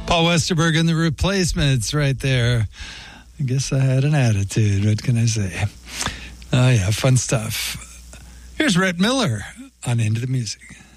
Paul Westerberg and the Replacements right there. I guess I had an attitude. What can I say? Oh, yeah, fun stuff. Here's Rhett Miller on Into the Music.